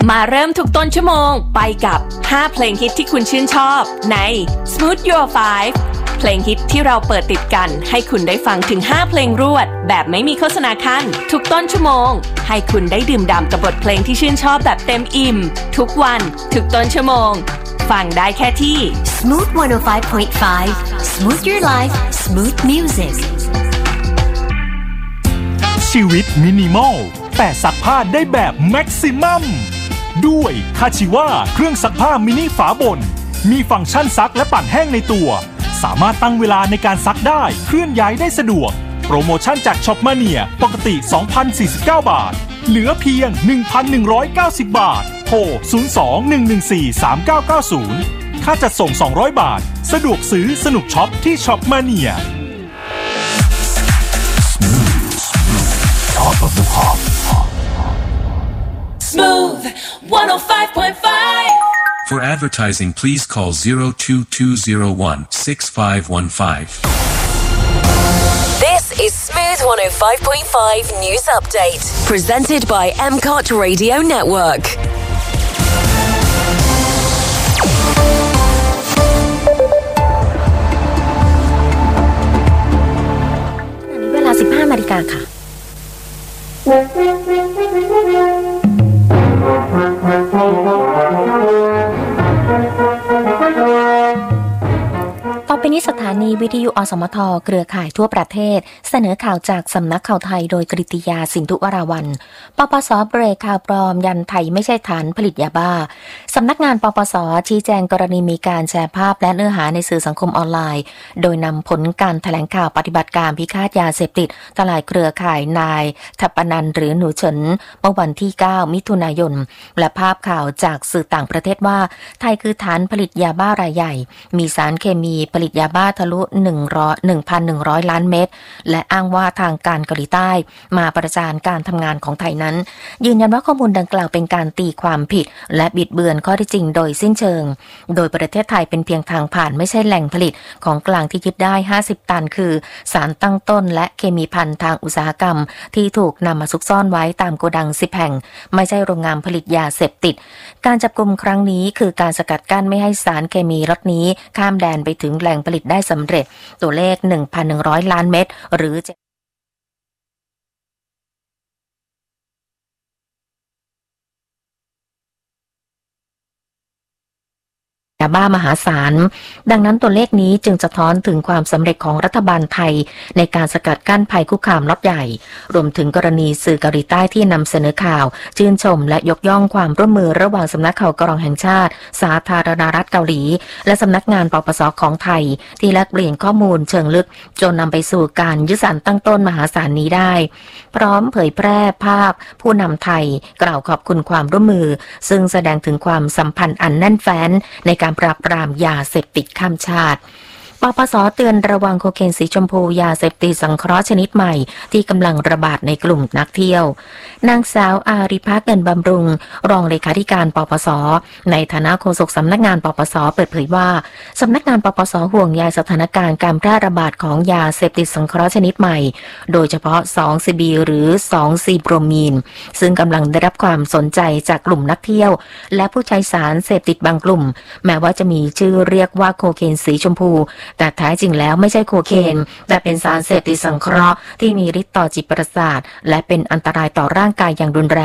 มาเริ่มทุกต้นชั่วโมงไปกับ5เพลงฮิตที่คุณชื่นชอบใน Smooth Your 5 เพลงฮิตที่เราเปิดติดกันให้คุณได้ฟังถึง5เพลงรวดแบบไม่มีโฆษณาคั่นทุกต้นชั่วโมงให้คุณได้ดื่มด่ำกับบทเพลงที่ชื่นชอบแบบเต็มอิ่มทุกวันทุกต้นชั่วโมงฟังได้แค่ที่ Smooth 105.5 Smooth Your Life Smooth Music ชีวิตมินิมอลแต่ซักผ้าได้แบบแม็กซิมัมด้วยคาชิวาเครื่องซักผ้ามินิฝาบนมีฟังก์ชันซักและปั่นแห้งในตัวสามารถตั้งเวลาในการซักได้เคลื่อนย้ายได้สะดวกโปรโมชั่นจากช็อปมาเนียปกติ 2,049 บาทเหลือเพียง 1,190 บาทโทร 02-114-3990 ค่าจัดส่ง200 บาทสะดวกซื้อสนุกช็อปที่ช็อปมาเนีย Top of the Pop Smooth 105.5 For advertising, please call 02201-6515. This is Smooth 105.5 News Update presented by MCOT Radio Networkเวลา 15 นาฬิกาค่ะต่อไปนี้สถานีวิทยุอสมทเครือข่ายทั่วประเทศเสนอข่าวจากสำนักข่าวไทยโดยกฤติยาสินธุวราวัลย์ปปส.เบรกข่าวปลอมยันไทยไม่ใช่ฐานผลิตยาบ้าสำนักงานปปส.ชี้แจงกรณีมีการแชร์ภาพและเนื้อหาในสื่อสังคมออนไลน์โดยนำผลการแถลงข่าวปฏิบัติการพิฆาตยาเสพติดทลายเครือข่ายนายทัปปนันท์หรือหนูเฉินเมื่อวันที่ 9 มิถุนายนและภาพข่าวจากสื่อต่างประเทศว่าไทยคือฐานผลิตยาบ้ารายใหญ่มีสารเคมีผลิตยาบ้าทะลุ1,100 ล้านเม็ดและอ้างว่าทางการเกาหลีใต้มาประจานการทำงานของไทยนั้นยืนยันว่าข้อมูลดังกล่าวเป็นการตีความผิดและบิดเบือนข้อเท็จจริงโดยสิ้นเชิงโดยประเทศไทยเป็นเพียงทางผ่านไม่ใช่แหล่งผลิตของกลางที่ยึดได้50ตันคือสารตั้งต้นและเคมีภัณฑ์ทางอุตสาหกรรมที่ถูกนำมาซุกซ่อนไว้ตามโกดัง10แห่งไม่ใช่โรงงานผลิตยาเสพติดการจับกุมครั้งนี้คือการสกัดกั้นไม่ให้สารเคมีล็อตนี้ข้ามแดนไปถึงแหล่งผลิตได้สำเร็จตัวเลข 1,100 ล้านเม็ดหรือยาบ้ามหาศาลดังนั้นตัวเลขนี้จึงสะท้อนถึงความสำเร็จของรัฐบาลไทยในการสกัดกั้นภัยคุกคามล็อตใหญ่รวมถึงกรณีสื่อเกาหลีใต้ที่นำเสนอข่าวชื่นชมและยกย่องความร่วมมือระหว่างสำนักข่าวกรองแห่งชาติสาธารณรัฐเกาหลีและสำนักงานปปส.ของไทยที่แลกเปลี่ยนข้อมูลเชิงลึกจนนำไปสู่การยึดสารตั้งต้นมหาศาลนี้ได้พร้อมเผยแพร่ภาพผู้นำไทยกล่าวขอบคุณความร่วมมือซึ่งแสดงถึงความสัมพันธ์อันแน่นแฟ้นในการปราบปรามยาเสพติดข้ามชาติปปส.เตือนระวังโคเคนสีชมพูยาเสพติดสังเคราะห์ชนิดใหม่ที่กำลังระบาดในกลุ่มนักเที่ยวนางสาวอาริภาเงินบำรุงรองเลขาธิการปปส.ในฐานะโฆษกสำนักงานปปส.เปิดเผยว่าสำนักงานปปส.ห่วงใยสถานการณ์การแพร่ระบาดของยาเสพติดสังเคราะห์ชนิดใหม่โดยเฉพาะ 2CB หรือ 2C โบรมีนซึ่งกำลังได้รับความสนใจจากกลุ่มนักเที่ยวและผู้ใช้สารเสพติดบางกลุ่มแม้ว่าจะมีชื่อเรียกว่าโคเคนสีชมพูแต่แท้จริงแล้วไม่ใช่โคเคนแต่เป็นสารเสพติดสังเคราะห์ที่มีฤทธิ์ต่อจิตประสาทและเป็นอันตรายต่อร่างกายอย่างรุนแรง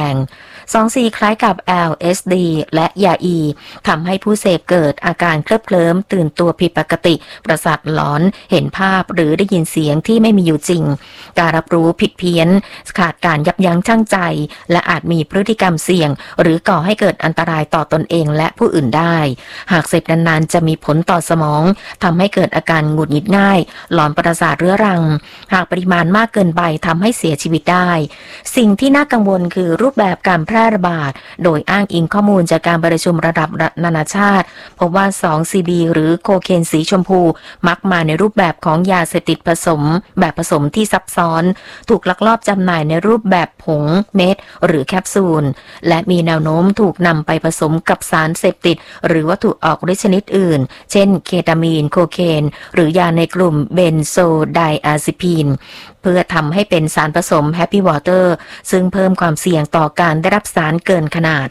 2C คล้ายกับ LSD และยาอีทำให้ผู้เสพเกิดอาการเคลิบเคลิ้มตื่นตัวผิดปกติประสาทหลอนเห็นภาพหรือได้ยินเสียงที่ไม่มีอยู่จริงการรับรู้ผิดเพี้ยนขาดการยับยั้งชั่งใจและอาจมีพฤติกรรมเสี่ยงหรือก่อให้เกิดอันตรายต่อตนเองและผู้อื่นได้หากเสพนานๆจะมีผลต่อสมองทำให้เกิดอาการหงุดหงิดง่ายหลอนประสาทเรื้อรังหากปริมาณมากเกินไปทำให้เสียชีวิตได้สิ่งที่น่ากังวลคือรูปแบบการแพร่ระบาดโดยอ้างอิงข้อมูลจากการประชุมระดับนานาชาติพบว่า 2CB หรือโคเคนสีชมพูมักมาในรูปแบบของยาเสพติดผสมแบบผสมที่ซับซ้อนถูกลักลอบจำหน่ายในรูปแบบผงเม็ดหรือแคปซูลและมีแนวโน้มถูกนำไปผสมกับสารเสพติดหรือวัตถุออกฤทธิ์ชนิดอื่นเช่นเคตามีนโคเคนหรือยาในกลุ่มเบนโซไดอะซิพีนเพื่อทำให้เป็นสารผสมแฮปปี้วอเตอร์ซึ่งเพิ่มความเสี่ยงต่อการได้รับสารเกินขนาด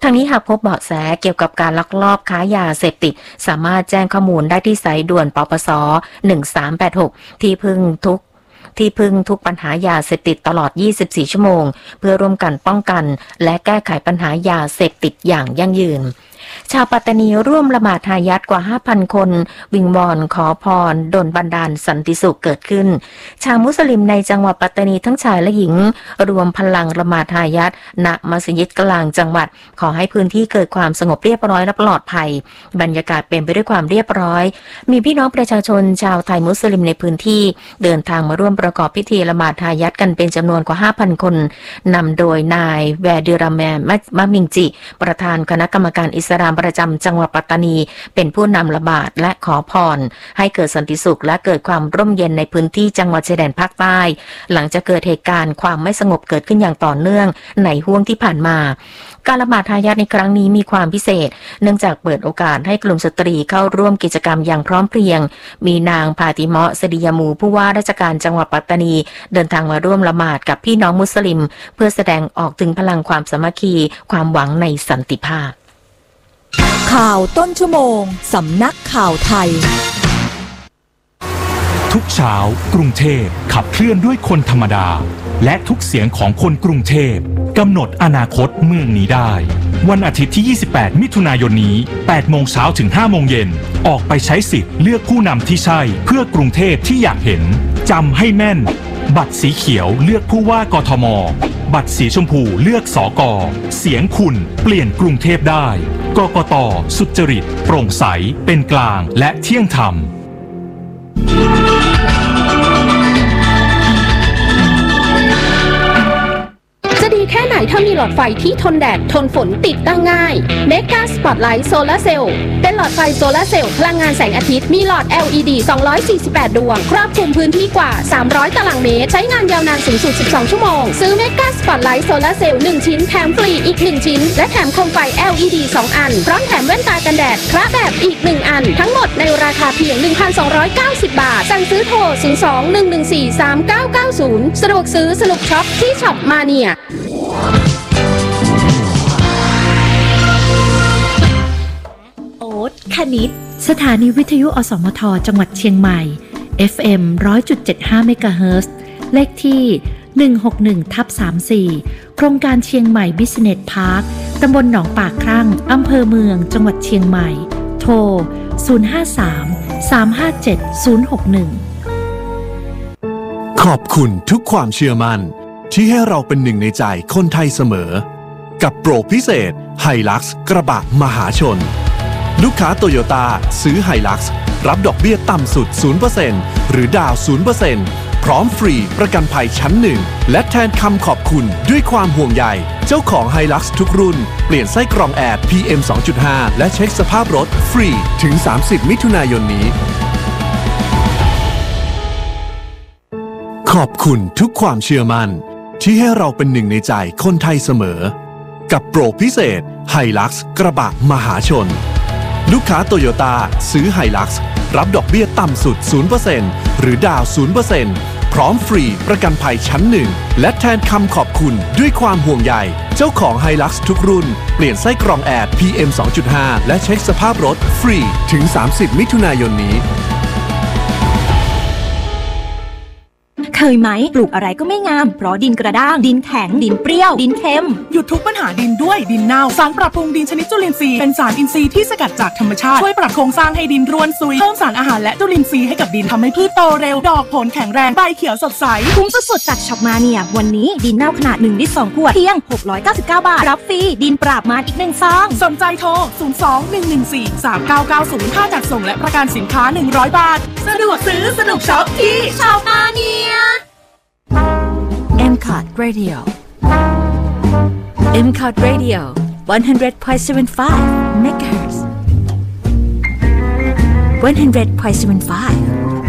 ทางนี้หากพบเบาะแสเกี่ยวกับการลักลอบค้ายาเสพติดสามารถแจ้งข้อมูลได้ที่สายด่วนปปส1386ที่พึ่งทุกปัญหายาเสพติดตลอด24ชั่วโมงเพื่อร่วมกันป้องกันและแก้ไขปัญหายาเสพติดอย่างยั่งยืนชาวปัตตานีร่วมละหมาดฮายัตกว่า 5,000 คนวิงวอนขอพรดลบันดาลสันติสุขเกิดขึ้นชาวมุสลิมในจังหวัดปัตตานีทั้งชายและหญิงรวมพลังละหมาดฮายัตณมัสยิดกลางจังหวัดขอให้พื้นที่เกิดความสงบเรียบร้อยและปลอดภัยบรรยากาศเป็นไปด้วยความเรียบร้อยมีพี่น้องประชาชนชาวไทยมุสลิมในพื้นที่เดินทางมาร่วมประกอบพิธีละหมาดฮายัตกันเป็นจำนวนกว่า 5,000 คนนำโดยนายแวดิราแมมะมิงจิประธานคณะกรรมการอิสลามประจำจังหวัดปัตตานีเป็นผู้นำละหมาดและขอพรให้เกิดสันติสุขและเกิดความร่มเย็นในพื้นที่จังหวัดชายแดนภาคใต้หลังจากเกิดเหตุการณ์ความไม่สงบเกิดขึ้นอย่างต่อเนื่องในห้วงที่ผ่านมาการละหมาดฮายัตในครั้งนี้มีความพิเศษเนื่องจากเปิดโอกาสให้กลุ่มสตรีเข้าร่วมกิจกรรมอย่างพร้อมเพรียงมีนางพาติเมาะ สดิยามูผู้ว่าราชการจังหวัดปัตตานีเดินทางมาร่วมละหมาดกับพี่น้องมุสลิมเพื่อแสดงออกถึงพลังความสามัคคีความหวังในสันติภาพข่าวต้นชั่วโมงสำนักข่าวไทยทุกเช้ากรุงเทพขับเคลื่อนด้วยคนธรรมดาและทุกเสียงของคนกรุงเทพกำหนดอนาคตเมืองนี้ได้วันอาทิตย์ที่28มิถุนายนนี้8โมงเช้าถึง5โมงเย็นออกไปใช้สิทธิ์เลือกผู้นำที่ใช่เพื่อกรุงเทพที่อยากเห็นจำให้แม่นบัตรสีเขียวเลือกผู้ว่ากทมบัตรสีชมพูเลือกสก.เสียงคุณเปลี่ยนกรุงเทพได้กกต.สุจริตโปร่งใสเป็นกลางและเที่ยงธรรมจะดีแค่ไหนถ้ามีหลอดไฟที่ทนแดดทนฝนติดตั้งง่าย Mega Spotlight Solar Cell เป็นหลอดไฟโซลาร์เซลล์พลังงานแสงอาทิตย์มีหลอด LED 248 ดวงครอบคลุมพื้นที่กว่า300ตารางเมตรใช้งานยาวนานสูงสุด12ชั่วโมงซื้อ Mega Spotlight Solar Cell 1 ชิ้นแถมฟรีอีก1ชิ้นและแถมโคมไฟ LED 2 อันพร้อมแถมแว่นตากันแดดคละแบบอีก1อันทั้งหมดในราคาเพียง 1,290 บาทสั่งซื้อโทร 02-114-3990 สะดวกซื้อสนุกช็อปที่ช็อปมาเนียโอ๊ตคณิตสถานีวิทยุอสมทจังหวัดเชียงใหม่ FM 100.75 เมกะเฮิรตซ์เลขที่ 161/34 โครงการเชียงใหม่ Business Park ตำบลหนองปากครั่งอำเภอเมืองจังหวัดเชียงใหม่โทร 053-357-061 ขอบคุณทุกความเชื่อมั่นที่ให้เราเป็นหนึ่งในใจคนไทยเสมอกับโปรพิเศษ Hilux กระบะมหาชนลูกค้าโตโยต้าซื้อ Hilux รับดอกเบี้ยต่ำสุด 0% หรือดาว 0% พร้อมฟรีประกันภัยชั้น1และแทนคำขอบคุณด้วยความห่วงใยเจ้าของ Hilux ทุกรุ่นเปลี่ยนไส้กรองแอร์ PM 2.5 และเช็คสภาพรถฟรีถึง30มิถุนายนนี้ขอบคุณทุกความเชื่อมั่นที่ให้เราเป็นหนึ่งในใจคนไทยเสมอกับโปรพิเศษ Hilux กระบะมหาชนลูกค้าโตโยต้าซื้อ Hilux รับดอกเบี้ยต่ำสุด 0% หรือดาว 0% พร้อมฟรีประกันภัยชั้น1และแทนคำขอบคุณด้วยความห่วงใยเจ้าของ Hilux ทุกรุ่นเปลี่ยนไส้กรองแอร์ PM 2.5 และเช็คสภาพรถฟรีถึง30มิถุนายนนี้เคยไหมปลูกอะไรก็ไม่งามเพราะดินกระด้างดินแข็งดินเปรี้ยวดินเค็มหยุดทุกปัญหาดินด้วยดินเน่าสารปรับปรุงดินชนิดจุลินทรีย์เป็นสารอินทรีย์ที่สกัดจากธรรมชาติช่วยปรับโครงสร้างให้ดินร่วนซุยเพิ่มสารอาหารและจุลินทรีย์ให้กับดินทำให้พืชโตเร็วดอกผลแข็งแรงใบเขียวสดใสคุ้มสุดๆจากช็อปมาเนียวันนี้ดินเน่าขนาด1 ลิตร 2 ขวดเพียง699 บาทรับฟรีดินปราบมารอีก1 ซองสนใจโทร 02-114-3990 ค่าจัดส่งและประกันสินค้า100 บาทสะดวกซื้อสนุกช็อปที่ช็อปมาเนีย MCOT Radio MCOT Radio 100.75 MHz 100.75